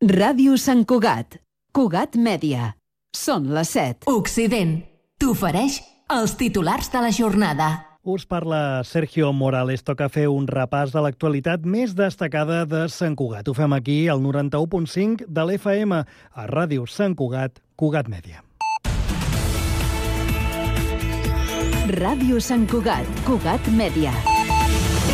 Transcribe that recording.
Ràdio Sant Cugat. Cugat Mèdia. Són les 7. Occident t'ofereix els titulars de la jornada. Us parla Sergio Morales. Toca fer un repàs de l'actualitat més destacada de Sant Cugat. Ho fem aquí al 91.5 de l'FM, a Ràdio Sant Cugat, Cugat Mèdia. Ràdio Sant Cugat, Cugat Mèdia.